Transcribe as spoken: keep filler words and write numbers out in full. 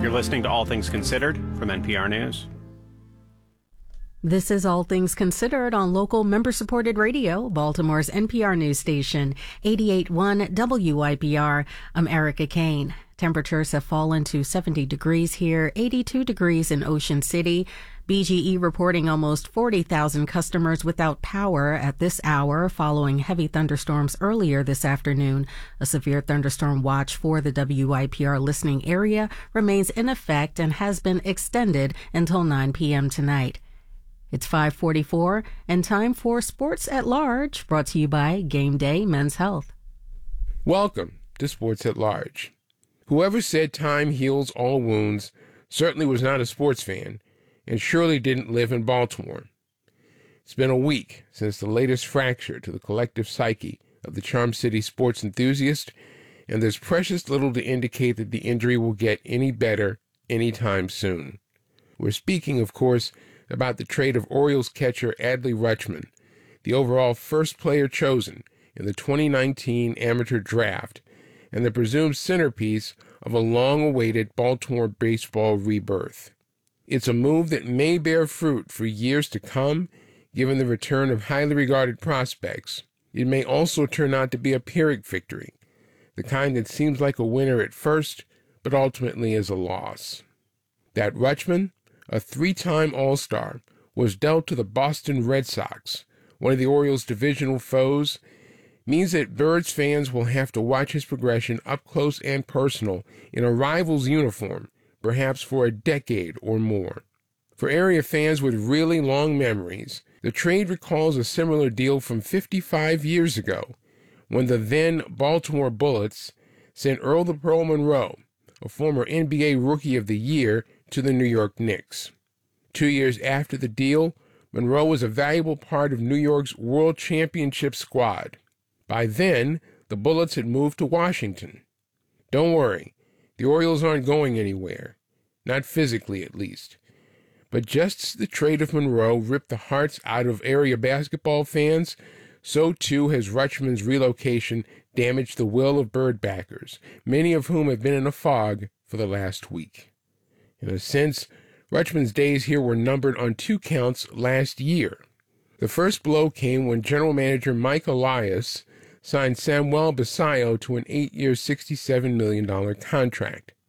You're listening to All Things Considered from N P R News. This is All Things Considered on local member-supported radio, Baltimore's N P R news station, eighty-eight point one W I P R. I'm Erica Kane. Temperatures have fallen to seventy degrees here, eighty-two degrees in Ocean City. B G E reporting almost forty thousand customers without power at this hour following heavy thunderstorms earlier this afternoon. A severe thunderstorm watch for the W I P R listening area remains in effect and has been extended until nine p.m. tonight. It's five forty-four and time for Sports at Large, brought to you by Game Day Men's Health. Welcome to Sports at Large. Whoever said time heals all wounds certainly was not a sports fan and surely didn't live in Baltimore. It's been a week since the latest fracture to the collective psyche of the Charm City sports enthusiast, and there's precious little to indicate that the injury will get any better anytime soon. We're speaking, of course, about the trade of Orioles catcher Adley Rutschman, the overall first player chosen in the twenty nineteen amateur draft, and the presumed centerpiece of a long-awaited Baltimore baseball rebirth. It's a move that may bear fruit for years to come, given the return of highly regarded prospects. It may also turn out to be a Pyrrhic victory, the kind that seems like a winner at first, but ultimately is a loss. That Rutschman, a three-time All-Star, was dealt to the Boston Red Sox, one of the Orioles' divisional foes, means that Birds fans will have to watch his progression up close and personal in a rival's uniform, perhaps for a decade or more. For area fans with really long memories, the trade recalls a similar deal from fifty-five years ago, when the then Baltimore Bullets sent Earl the Pearl Monroe, a former N B A Rookie of the Year, to the New York Knicks. Two years after the deal, Monroe was a valuable part of New York's World Championship squad. By then, the Bullets had moved to Washington. Don't worry, the Orioles aren't going anywhere, not physically at least. But just as the trade of Monroe ripped the hearts out of area basketball fans, so too has Rutschman's relocation damaged the will of Bird backers, many of whom have been in a fog for the last week. In a sense, Rutschman's days here were numbered on two counts last year. The first blow came when general manager Mike Elias signed Samuel Basayo to an eight-year, sixty-seven million dollars contract.